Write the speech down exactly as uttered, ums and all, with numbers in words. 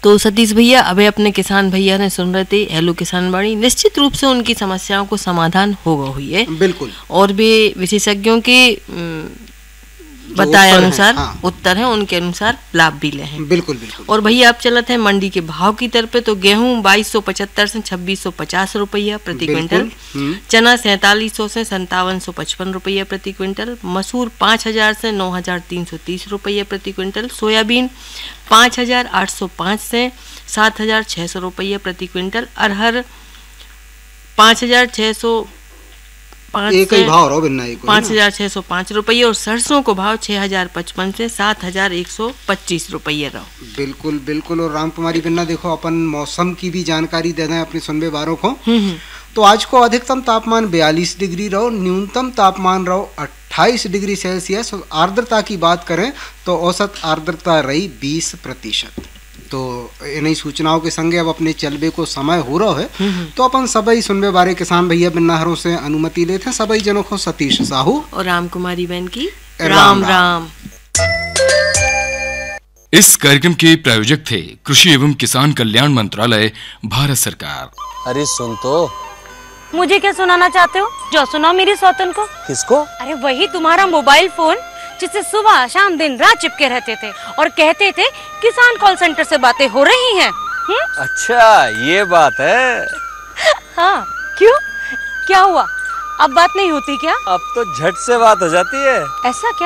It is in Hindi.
तो सतीश भैया, अभी अपने किसान भैया ने सुन रहे थे हेलो किसान वाणी, निश्चित रूप से उनकी समस्याओं को समाधान होगा हुई है। बिल्कुल। और भी विशेषज्ञों के बताए अनुसार हाँ। उत्तर है, उनके अनुसार लाभ भी ले हैं। बिल्कुल बिल्कुल। और भैया आप चलत है मंडी के भाव की तरफ पे, तो गेहूं बाईस सौ पचहत्तर से छब्बीस सौ पचास रुपया प्रति क्विंटल, चना सैतालीस सौ से संतावन सौ पचपन रुपया प्रति क्विंटल, मसूर पाँच हजार से नौ हजार तीन सौ तीस रुपया प्रति क्विंटल, सोयाबीन पाँच हजार आठ सौ पाँच से सात हजार छः सौ रुपया प्रति क्विंटल, अरहर पाँच हजार छः सौ पाँच एक ही भाव रहो बिन्ना एक पाँच हजार छः सौ पाँच रुपये, और सरसों को भाव छः हजार पचपन से सात हजार एक सौ पच्चीस रुपये रहो। बिल्कुल बिल्कुल। और राम कुमारी बिन्ना, देखो अपन मौसम की भी जानकारी दे दें अपने सुनने वालों को। तो आज को अधिकतम तापमान बयालीस डिग्री रहो, न्यूनतम तापमान रहो अट्ठाईस डिग्री सेल्सियस। और आर्द्रता की बात करें तो औसत आर्द्रता रही बीस प्रतिशत। तो इन्हीं सूचनाओं के संगे अब अपने चलबे को समय हो रहा है, तो अपन सभी सुनबे बारे किसान भैया बिन्नाहरों से अनुमति लेते हैं। सभी जनों को सतीश साहू और राम कुमारी बहन की राम राम, राम। इस कार्यक्रम के प्रायोजक थे कृषि एवं किसान कल्याण मंत्रालय, भारत सरकार। अरे सुन तो, मुझे क्या सुनाना चाहते हो? जो सुनाओ मेरी सौतन को। किसको? अरे वही तुम्हारा मोबाइल फोन जिससे सुबह शाम दिन रात चिपके रहते थे और कहते थे किसान कॉल सेंटर से बातें हो रही हैं। हुँ? अच्छा ये बात है। हाँ, क्यों, क्या हुआ? अब बात नहीं होती क्या? अब तो झट से बात हो जाती है। ऐसा क्या?